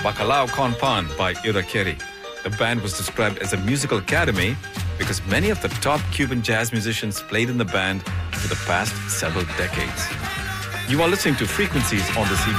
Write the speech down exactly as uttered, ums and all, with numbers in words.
Bacalao con Pan by Irakere. The band was described as a musical academy because many of the top Cuban jazz musicians played in the band for the past several decades. You are listening to Frequencies on the C B